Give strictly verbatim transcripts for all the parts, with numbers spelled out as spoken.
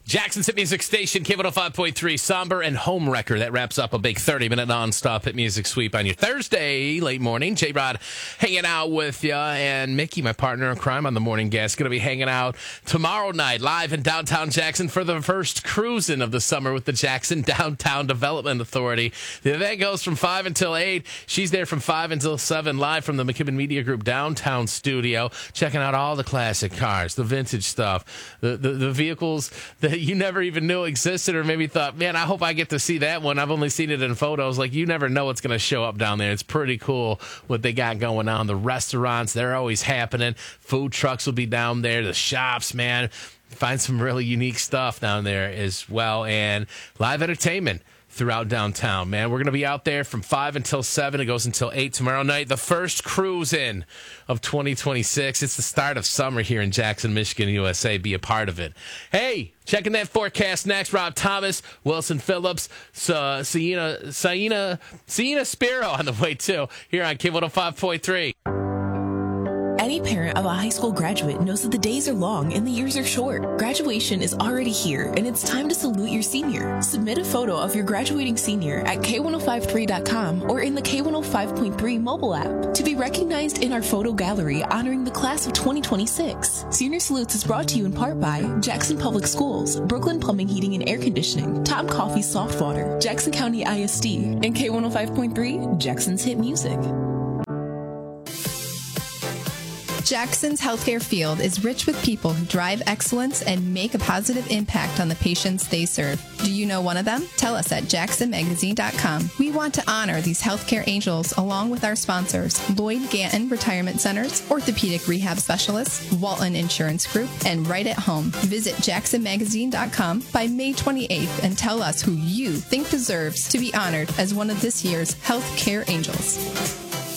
Jackson's Hit Music Station, K one oh five point three, Somber and Homewrecker. That wraps up a big thirty-minute nonstop hit music sweep on your Thursday late morning. J-Rod hanging out with you, and Mickey, my partner in crime on the morning guest, going to be hanging out tomorrow night live in downtown Jackson for the first cruising of the summer with the Jackson Downtown Development Authority. The event goes from five until eight. She's there from five until seven, live from the McKibben Media Group downtown studio, checking out all the classic cars, the vintage stuff, the, the, the vehicles that you never even knew existed, or maybe thought, man, I hope I get to see that one. I've only seen it in photos. Like, you never know what's going to show up down there. It's pretty cool what they got going on. The restaurants, they're always happening. Food trucks will be down there. The shops, man. Find some really unique stuff down there as well. And live entertainment throughout downtown, man. We're going to be out there from five until seven. It goes until eight tomorrow night. The first cruise in of twenty twenty-six. It's the start of summer here in Jackson, Michigan, U S A. Be a part of it. Hey, checking that forecast next. Rob Thomas, Wilson Phillips, uh, Sienna, Sienna, Sienna Spiro on the way too, here on K one oh five point three. Any parent of a high school graduate knows that the days are long and the years are short. Graduation is already here, and it's time to salute your senior. Submit a photo of your graduating senior at K ten fifty-three dot com or in the K one oh five point three mobile app to be recognized in our photo gallery honoring the class of twenty twenty-six. Senior Salutes is brought to you in part by Jackson Public Schools, Brooklyn Plumbing, Heating, and Air Conditioning, Tom Coffee Soft Water, Jackson County I S D, and K one oh five point three, Jackson's Hit Music. Jackson's healthcare field is rich with people who drive excellence and make a positive impact on the patients they serve. Do you know one of them? Tell us at jackson magazine dot com. We want to honor these healthcare angels along with our sponsors, Lloyd Ganton Retirement Centers, Orthopedic Rehab Specialists, Walton Insurance Group, and Right at Home. Visit jackson magazine dot com by May twenty-eighth and tell us who you think deserves to be honored as one of this year's healthcare angels.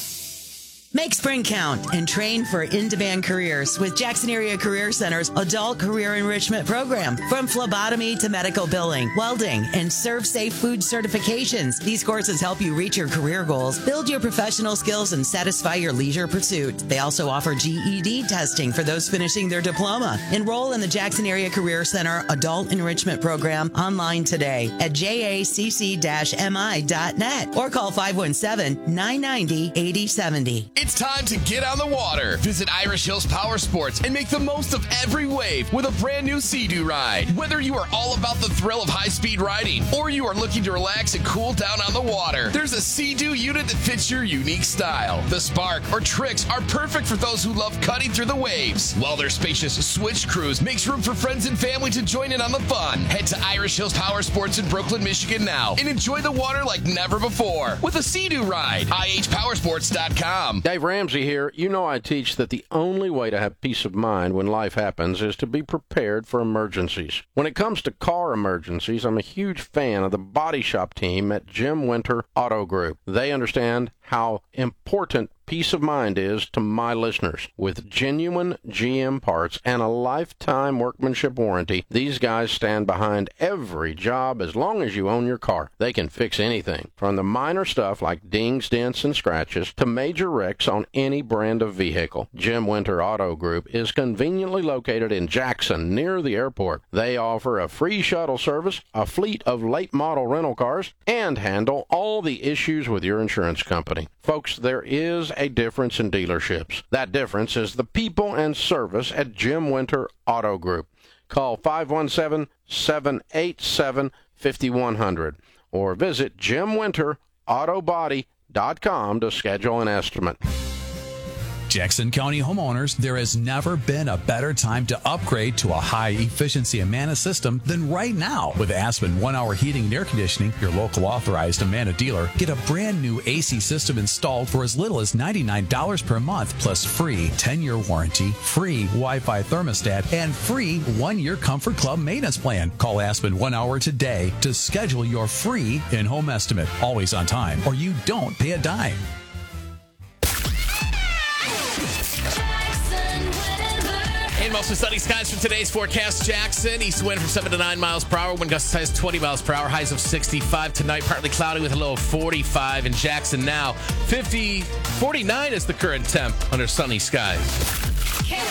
Make spring count and train for in-demand careers with Jackson Area Career Center's Adult Career Enrichment Program. From phlebotomy to medical billing, welding, and serve-safe food certifications, these courses help you reach your career goals, build your professional skills, and satisfy your leisure pursuit. They also offer G E D testing for those finishing their diploma. Enroll in the Jackson Area Career Center Adult Enrichment Program online today at J A C C M I dot net or call five one seven, nine nine zero, eight zero seven zero. It's time to get on the water. Visit Irish Hills Power Sports and make the most of every wave with a brand new Sea-Doo ride. Whether you are all about the thrill of high-speed riding or you are looking to relax and cool down on the water, there's a Sea-Doo unit that fits your unique style. The Spark or Trix are perfect for those who love cutting through the waves, while their spacious Switch Cruise makes room for friends and family to join in on the fun. Head to Irish Hills Power Sports in Brooklyn, Michigan now and enjoy the water like never before with a Sea-Doo ride. I H powersports dot com. Dave Ramsey here. You know I teach that the only way to have peace of mind when life happens is to be prepared for emergencies. When it comes to car emergencies, I'm a huge fan of the body shop team at Jim Winter Auto Group. They understand how important peace of mind is to my listeners. With genuine G M parts and a lifetime workmanship warranty, these guys stand behind every job as long as you own your car. They can fix anything, from the minor stuff like dings, dents, and scratches to major wrecks on any brand of vehicle. Jim Winter Auto Group is conveniently located in Jackson, near the airport. They offer a free shuttle service, a fleet of late model rental cars, and handle all the issues with your insurance company. Folks, there is a difference in dealerships. That difference is the people and service at Jim Winter Auto Group. Call five one seven, seven eight seven, five one zero zero or visit jim winter auto body dot com to schedule an estimate. Jackson County homeowners, there has never been a better time to upgrade to a high-efficiency Amana system than right now. With Aspen one-hour heating and air conditioning, your local authorized Amana dealer, get a brand-new A C system installed for as little as ninety-nine dollars per month, plus free ten-year warranty, free Wi-Fi thermostat, and free one-year Comfort Club maintenance plan. Call Aspen one hour today to schedule your free in-home estimate. Always on time, or you don't pay a dime. And mostly sunny skies for today's forecast. Jackson, east wind from seven to nine miles per hour. Wind gusts as high as twenty miles per hour. Highs of sixty-five tonight. Partly cloudy with a low of forty-five in Jackson now. fifty, forty-nine is the current temp under sunny skies.